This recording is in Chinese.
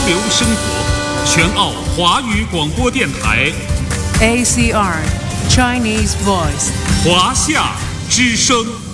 流生活，全澳华语广播电台 ACR Chinese Voice 华夏之声。